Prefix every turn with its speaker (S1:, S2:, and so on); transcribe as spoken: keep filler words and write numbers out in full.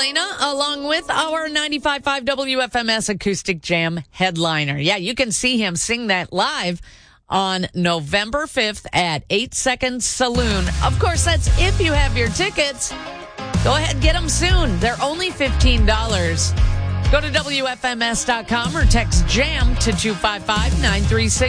S1: Elena, along with our ninety-five point five W F M S Acoustic Jam headliner. Yeah, you can see him sing that live on November fifth at eight Second Saloon. Of course, that's if you have your tickets. Go ahead and get them soon. They're only fifteen dollars. Go to W F M S dot com or text JAM to two five five, nine three six